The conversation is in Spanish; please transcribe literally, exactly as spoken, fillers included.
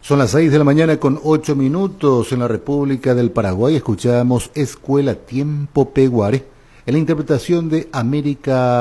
Son las seis de la mañana con ocho minutos en la República del Paraguay. Escuchamos Escuela Tiempo Peguare en la interpretación de América